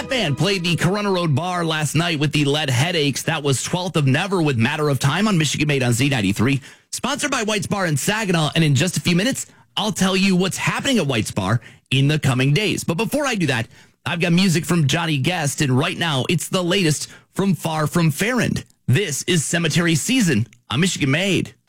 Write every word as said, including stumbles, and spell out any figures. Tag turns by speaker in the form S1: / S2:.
S1: That band played the Corona Road Bar last night with the Lead Headaches. That was twelfth of Never with Matter of Time on Michigan Made on Z ninety-three. Sponsored by White's Bar in Saginaw. And in just a few minutes, I'll tell you what's happening at White's Bar in the coming days. But before I do that, I've got music from Johnny Guest. And right now, it's the latest from Far From Farrand. This is Cemetery Season on Michigan Made.